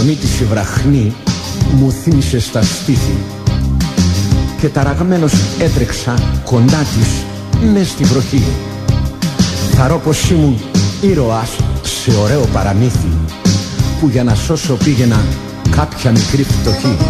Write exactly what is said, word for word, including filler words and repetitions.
ψωμί της η βραχνή μου θύμισε στα στήθη και ταραγμένος έτρεξα κοντά της μες στη βροχή. Θαρώ πως ήμουν ήρωας σε ωραίο παραμύθι που για να σώσω πήγαινα κάποια μικρή φτωχή.